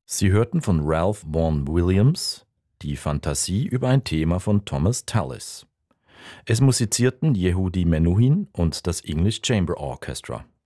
Sie hörten von Ralph Vaughan Williams die Fantasie über ein Thema von Thomas Tallis. Es musizierten Yehudi Menuhin und das English Chamber Orchestra.